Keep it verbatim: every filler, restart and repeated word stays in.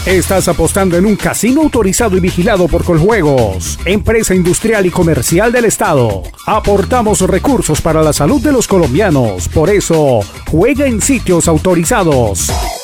Estás apostando en un casino autorizado y vigilado por Coljuegos, empresa industrial y comercial del Estado. Aportamos recursos para la salud de los colombianos. Por eso, juega en sitios autorizados.